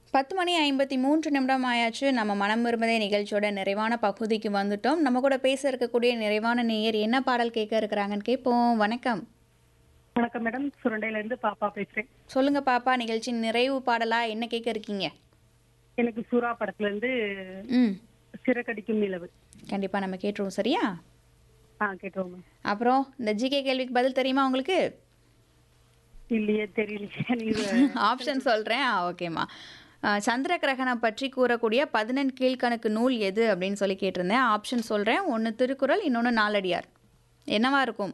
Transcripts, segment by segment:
10 மணி 53 நிமிடம் ஆயாச்சு. நம்ம மனம் விரும்புதே நிகழ்ச்சியோட நிறைவான பகுதிக்கு வந்துட்டோம். நம்ம கூட பேச இருக்கக்கூடிய நிறைவான நேயர் என்ன பாடல் கேட்க இருக்கிறாங்கன்னு கேட்போம். வணக்கம். வணக்கம் மேடம். சுரண்டையில இருந்து பாப்பா பேசுறேன். சொல்லுங்க பாப்பா, நிகழ்ச்சியின் நிறைவு பாடலா என்ன கேட்க இருக்கீங்க? எனக்கு சூறா படத்துல இருந்து ம் சிறகடிக்கும் நிலவு. கண்டிப்பா நம்ம கேட்டுருவோம். சரியா? கேட்டோம் மேம். அப்புறம் இந்த ஜிகே கேள்விக்கு பதில் தெரியுமா உங்களுக்கு? இல்லையே, தெரியலையே. நீங்க ஆப்ஷன் சொல்றேன். ஓகேம்மா. சந்திர கிரகணம் பற்றி கூறக்கூடிய 14 கீழ்கணக்கு நூல் எது அப்படின்னு சொல்லி கேட்டிருந்தேன். ஆப்ஷன் சொல்றேன். ஒன்று திருக்குறள், இன்னொன்று நாலடியார். என்னவா இருக்கும்?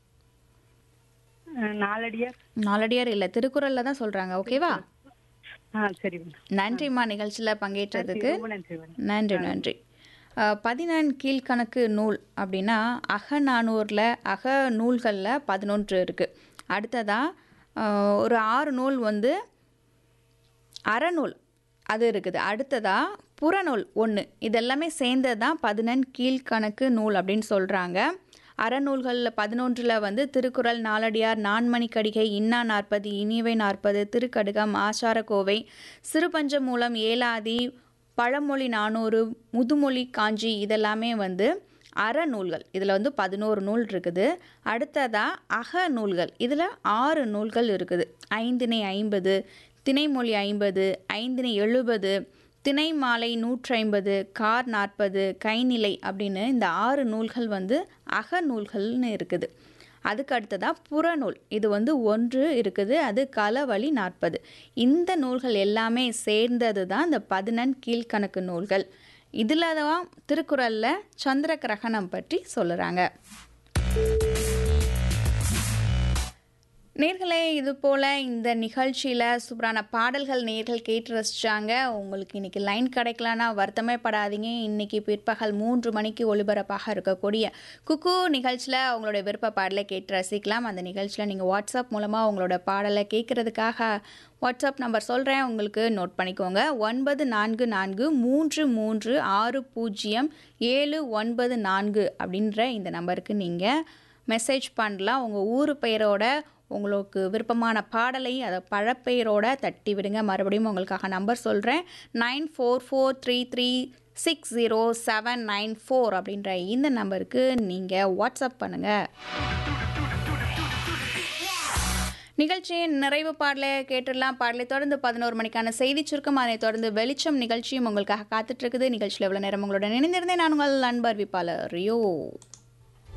நாலடியார். நாலடியார் இல்லை, திருக்குறள்ல தான் சொல்றாங்க. ஓகேவா? சரி மேம். நன்றிம்மா நிகழ்ச்சியில் பங்கேற்றதுக்கு. ரொம்ப நன்றி மேடம். நன்றி நன்றி. 14 கீழ்கணக்கு நூல் அப்படின்னா அகநானூரில் அக நூல்களில் 11 இருக்குது. அடுத்ததாக ஒரு 6 நூல் வந்து அறநூல் அது இருக்குது. அடுத்ததாக புறநூல் 1. இதெல்லாமே சேர்ந்தது தான் 14 கீழ்கணக்கு நூல் அப்படின்னு சொல்கிறாங்க. அறநூல்களில் 11 வந்து திருக்குறள், நாலடியார், நான்மணிக்கடிகை, இன்னா 40, இனியவை 40, திருக்கடுகம், ஆசாரக்கோவை, சிறுபஞ்சமூலம், ஏலாதி, பழமொழி 400, முதுமொழி காஞ்சி இதெல்லாமே வந்து அறநூல்கள். இதில் வந்து 11 நூல் இருக்குது. அடுத்ததாக அகநூல்கள். இதில் 6 நூல்கள் இருக்குது. ஐந்திணை 50, திணைமொழி 50, ஐந்திணை 70, திணைமாலை 150, கார் 40, கைநிலை அப்படின்னு இந்த 6 நூல்கள் வந்து அகநூல்கள்னு இருக்குது. அதுக்கு அடுத்ததாக புறநூல். இது வந்து 1 இருக்குது. அது களவழி 40. இந்த நூல்கள் எல்லாமே சேர்ந்தது தான் இந்த 14 கீழ்கணக்கு நூல்கள். இதில் தான் திருக்குறளில் சந்திர கிரகணம் பற்றி சொல்லுறாங்க. நேர்களே, இது போல் இந்த நிகழ்ச்சியில் சூப்பரான பாடல்கள் நேர்கள் கேட்டு ரசித்தாங்க. உங்களுக்கு இன்றைக்கி லைன் கிடைக்கலன்னா வருத்தமே படாதீங்க. இன்றைக்கி பிற்பகல் 3 மணிக்கு ஒளிபரப்பாக இருக்கக்கூடிய குக்கு நிகழ்ச்சியில் உங்களோட விருப்ப பாடலை கேட்டு ரசிக்கலாம். அந்த நிகழ்ச்சியில் நீங்கள் வாட்ஸ்அப் மூலமாக உங்களோட பாடலை கேட்குறதுக்காக வாட்ஸ்அப் நம்பர் சொல்கிறேன், உங்களுக்கு நோட் பண்ணிக்கோங்க. 9433600794 அப்படின்ற இந்த நம்பருக்கு நீங்கள் மெசேஜ் பண்ணலாம். உங்கள் ஊர் பெயரோட உங்களுக்கு விருப்பமான பாடலை அதை பழப்பெயரோட தட்டி விடுங்க. மறுபடியும் உங்களுக்காக நம்பர் சொல்கிறேன். 9443360794 அப்படின்ற இந்த நம்பருக்கு நீங்கள் வாட்ஸ்அப் பண்ணுங்கள். நிகழ்ச்சியின் நிறைவு பாடலை கேட்டுடலாம். பாடலை தொடர்ந்து 11 மணிக்கான செய்தி சுருக்கம், அதனை தொடர்ந்து வெளிச்சம் நிகழ்ச்சியும் உங்களுக்காக காத்துட்ருக்குது. நிகழ்ச்சியில் எவ்வளோ நேரம் உங்களோட இணைந்திருந்தேன் நான் உங்கள் அன்பு அறிவிப்பாளர் ரியோ.